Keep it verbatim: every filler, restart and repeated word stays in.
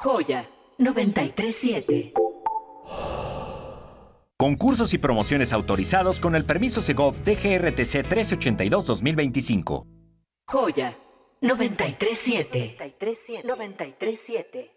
Joya noventa y tres siete. Concursos y promociones autorizados con el permiso Segov D G R T C trece ochenta y dos dos mil veinticinco. Joya noventa y tres siete. noventa y tres siete.